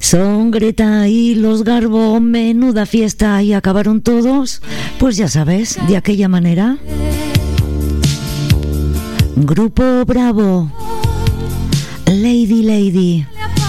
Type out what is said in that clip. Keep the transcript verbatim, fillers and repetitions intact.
Son Greta y los Garbo, menuda fiesta, y acabaron todos, pues ya sabes, de aquella manera. Grupo Bravo, Lady Lady.